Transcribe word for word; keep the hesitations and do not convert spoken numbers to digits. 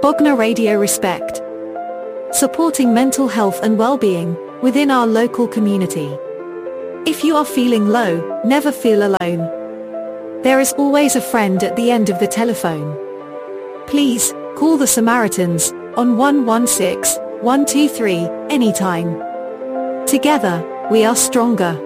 Bognor Radio Respect. Supporting mental health and well-being within our local community. If you are feeling low, never feel alone. There is always a friend at the end of the telephone. Please, call the Samaritans on one one six, one two three anytime. Together, we are stronger.